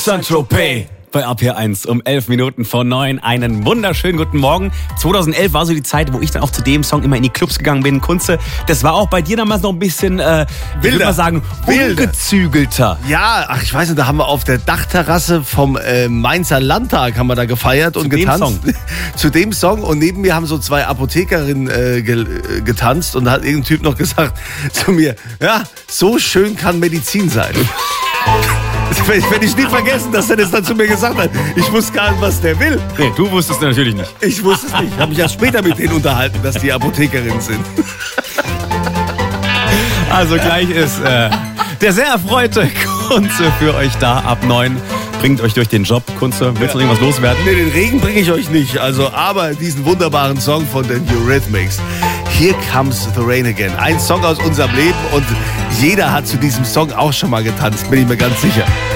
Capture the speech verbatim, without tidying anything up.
Saint-Tropez. Bei A P eins um elf Minuten vor neun. Einen wunderschönen guten Morgen. zweitausendelf war so die Zeit, wo ich dann auch zu dem Song immer in die Clubs gegangen bin. Kunze, das war auch bei dir damals noch ein bisschen, äh, ich würde mal sagen, ungezügelter. Ja, ach, ich weiß nicht, da haben wir auf der Dachterrasse vom äh, Mainzer Landtag haben wir da gefeiert Zu und dem getanzt. Song. Zu dem Song. Und neben mir haben so zwei Apothekerinnen äh, ge äh, getanzt. Und da hat irgendein Typ noch gesagt zu mir, ja, so schön kann Medizin sein. Das werde ich nie vergessen, dass er das dann zu mir gesagt hat. Ich wusste gar nicht, was der will. Nee, du wusstest natürlich nicht. Ich wusste es nicht. Ich habe mich erst später mit denen unterhalten, dass die Apothekerinnen sind. Also gleich ist äh, der sehr erfreute Kunze für euch da ab neun. Bringt euch durch den Job. Kunze, willst du noch irgendwas loswerden? Nee, den Regen bringe ich euch nicht. Also, aber diesen wunderbaren Song von den Eurythmics. Here Comes the Rain Again. Ein Song aus unserem Leben und jeder hat zu diesem Song auch schon mal getanzt, bin ich mir ganz sicher.